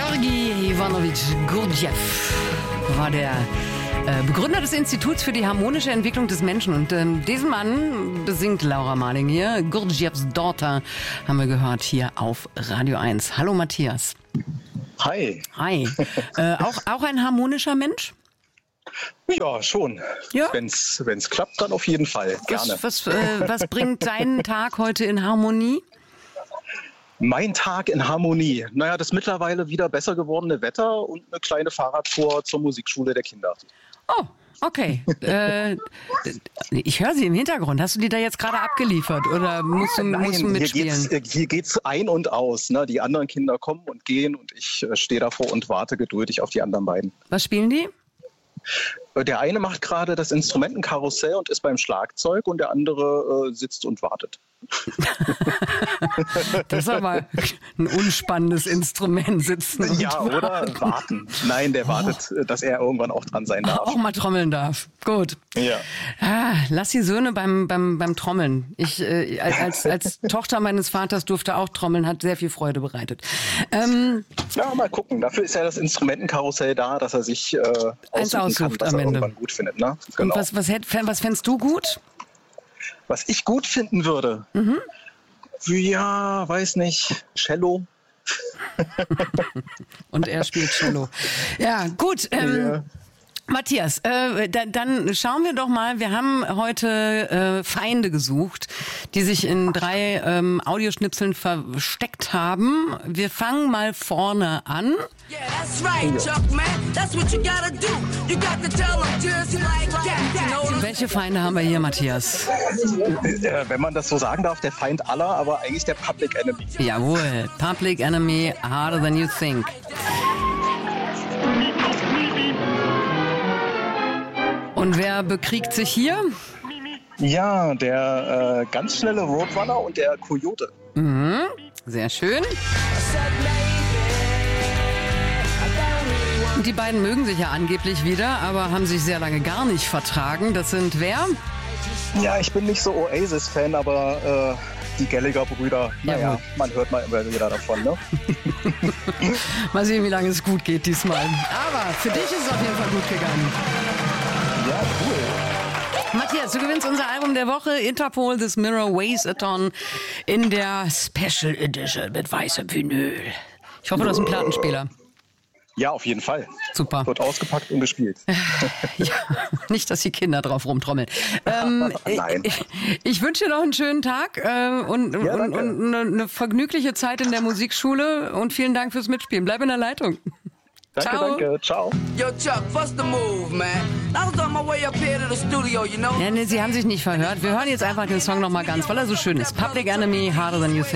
Georgi Ivanovich Gurdjieff war der Begründer des Instituts für die harmonische Entwicklung des Menschen. Und diesen Mann besingt Laura Marling hier. Gurdjieffs Daughter haben wir gehört hier auf Radio 1. Hallo Matthias. Hi. Hi. Auch ein harmonischer Mensch? Ja, schon. Ja? Wenn's klappt, dann auf jeden Fall. Gerne. Was bringt deinen Tag heute in Harmonie? Mein Tag in Harmonie. Naja, das mittlerweile wieder besser gewordene Wetter und eine kleine Fahrradtour zur Musikschule der Kinder. Oh, okay. Ich höre sie im Hintergrund. Hast du die da jetzt gerade abgeliefert oder musst du mitspielen? Hier geht's ein und aus. Ne? Die anderen Kinder kommen und gehen und ich stehe davor und warte geduldig auf die anderen beiden. Was spielen die? Der eine macht gerade das Instrumentenkarussell und ist beim Schlagzeug und der andere sitzt und wartet. Das ist aber ein unspannendes Instrument, sitzen und ja, oder? Warten. Nein, der wartet, dass er irgendwann auch dran sein darf. Auch mal trommeln darf. Gut. Ja. Lass die Söhne beim Trommeln. Ich als Tochter meines Vaters durfte auch trommeln, hat sehr viel Freude bereitet. Ja, mal gucken. Dafür ist ja das Instrumentenkarussell da, dass er sich aussuchen kann, was er irgendwann gut findet. Ne? Genau. Und was fändest du gut? Was ich gut finden würde? Ja, weiß nicht. Cello. Und er spielt Cello. Ja, gut. Matthias, dann schauen wir doch mal. Wir haben heute Feinde gesucht, die sich in 3 Audioschnipseln versteckt haben. Wir fangen mal vorne an. Welche Feinde haben wir hier, Matthias? Wenn man das so sagen darf, der Feind aller, aber eigentlich der Public Enemy. Jawohl, Public Enemy, harder than you think. Und wer bekriegt sich hier? Ja, der ganz schnelle Roadrunner und der Coyote. Mhm, sehr schön. Die beiden mögen sich ja angeblich wieder, aber haben sich sehr lange gar nicht vertragen. Das sind wer? Ja, ich bin nicht so Oasis-Fan, aber die Gallagher-Brüder, naja, man hört mal immer wieder davon, ne? Mal sehen, wie lange es gut geht diesmal. Aber für dich ist es auf jeden Fall gut gegangen. Ja, cool. Matthias, du gewinnst unser Album der Woche, Interpol, This Mirror Weighs a Ton, in der Special Edition mit weißem Vinyl. Ich hoffe, du hast einen Plattenspieler. Ja, auf jeden Fall. Super. Wird ausgepackt und gespielt. Ja, nicht, dass die Kinder drauf rumtrommeln. Nein. Ich wünsche dir noch einen schönen Tag und eine vergnügliche Zeit in der Musikschule und vielen Dank fürs Mitspielen. Bleib in der Leitung. Danke. Ciao. Yo, Chuck, what's the move, man? I was on my way up here to the studio, you know? Ja, nee, Sie haben sich nicht verhört. Wir hören jetzt einfach den Song nochmal ganz, weil er so schön ist. Public Enemy, harder than you think.